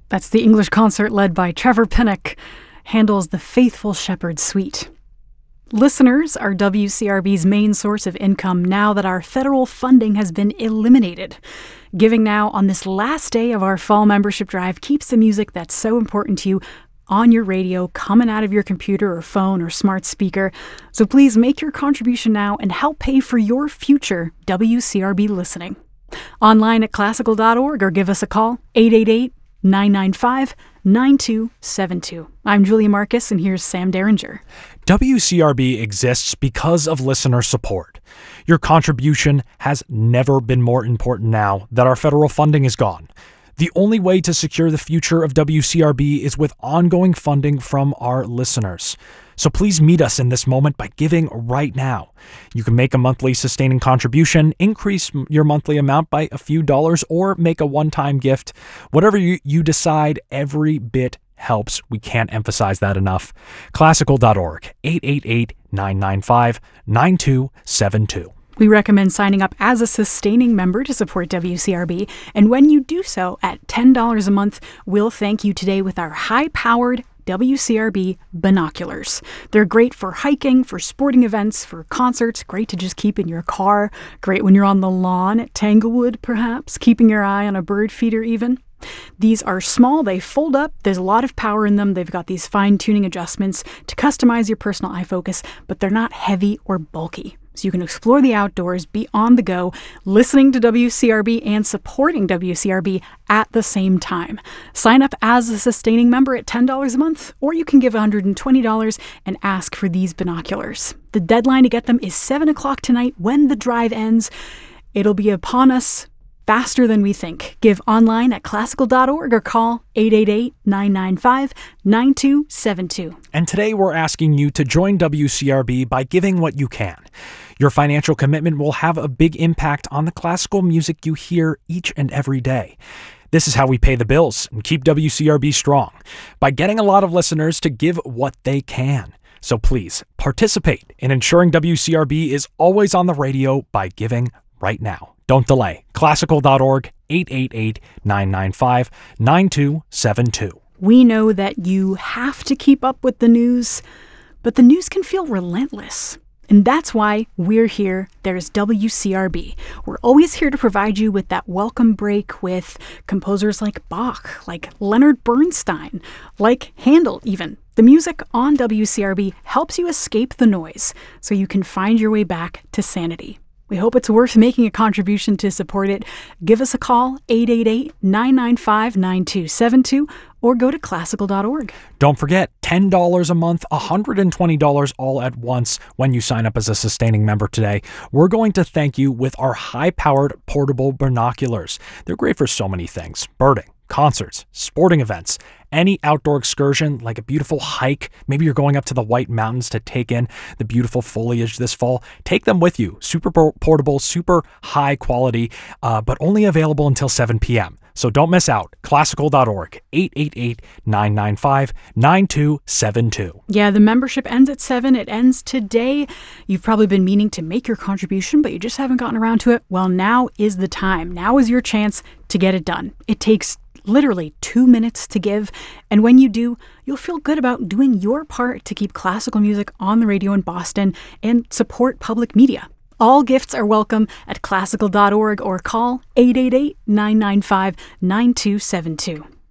That's the English concert led by Trevor Pinnock, Handel's The Faithful Shepherd Suite. Listeners are WCRB's main source of income now that our federal funding has been eliminated. Giving now on this last day of our fall membership drive keeps the music that's so important to you on your radio, coming out of your computer or phone or smart speaker. So please make your contribution now and help pay for your future WCRB listening. Online at classical.org or give us a call, 888-995-9272. I'm Julia Marcus, and here's Sam Derringer. WCRB exists because of listener support. Your contribution has never been more important now that our federal funding is gone. The only way to secure the future of WCRB is with ongoing funding from our listeners. So please meet us in this moment by giving right now. You can make a monthly sustaining contribution, increase your monthly amount by a few dollars, or make a one-time gift. Whatever you decide, every bit helps. We can't emphasize that enough. Classical.org, 888-995-9272. We recommend signing up as a sustaining member to support WCRB, and when you do so at $10 a month, we'll thank you today with our high-powered WCRB binoculars. They're great for hiking, for sporting events, for concerts, great to just keep in your car, great when you're on the lawn at Tanglewood, perhaps, keeping your eye on a bird feeder even. These are small, they fold up, there's a lot of power in them, they've got these fine-tuning adjustments to customize your personal eye focus, but they're not heavy or bulky. So you can explore the outdoors, be on the go, listening to WCRB and supporting WCRB at the same time. Sign up as a sustaining member at $10 a month, or you can give $120 and ask for these binoculars. The deadline to get them is 7 o'clock tonight when the drive ends. It'll be upon us faster than we think. Give online at classical.org or call 888-995-9272. And today we're asking you to join WCRB by giving what you can. Your financial commitment will have a big impact on the classical music you hear each and every day. This is how we pay the bills and keep WCRB strong, by getting a lot of listeners to give what they can. So please participate in ensuring WCRB is always on the radio by giving right now. Don't delay. Classical.org, 888-995-9272. We know that you have to keep up with the news, but the news can feel relentless. And that's why we're here. There's WCRB. We're always here to provide you with that welcome break with composers like Bach, like Leonard Bernstein, like Handel even. The music on WCRB helps you escape the noise so you can find your way back to sanity. We hope it's worth making a contribution to support it. Give us a call, 888-995-9272, or go to classical.org. Don't forget, $10 a month, $120 all at once when you sign up as a sustaining member today. We're going to thank you with our high-powered portable binoculars. They're great for so many things: birding, concerts, sporting events, any outdoor excursion like a beautiful hike. Maybe you're going up to the White Mountains to take in the beautiful foliage this fall. Take them with you. Super portable, super high quality, but only available until 7 p.m. So don't miss out. Classical.org, 888-995-9272. Yeah, the membership ends at 7. It ends today. You've probably been meaning to make your contribution, but you just haven't gotten around to it. Well, now is the time. Now is your chance to get it done. It takes literally 2 minutes to give, and when you do, you'll feel good about doing your part to keep classical music on the radio in Boston and support public media. All gifts are welcome at classical.org or call 888-995-9272.